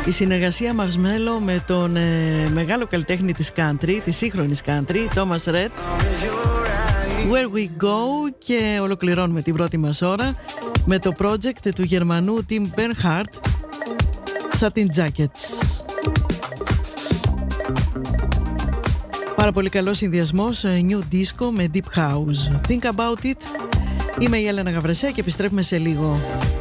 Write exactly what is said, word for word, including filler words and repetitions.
Η συνεργασία Marshmello με τον ε, μεγάλο καλλιτέχνη της country, της σύγχρονης country, Thomas Rhett, Where We Go, και ολοκληρώνουμε την πρώτη μας ώρα με το project του Γερμανού Tim Bernhard, Satin Jackets. Πάρα πολύ καλός συνδυασμός New Disco με Deep House. Think about it. Είμαι η Έλενα Γαβρεσέ και επιστρέφουμε σε λίγο.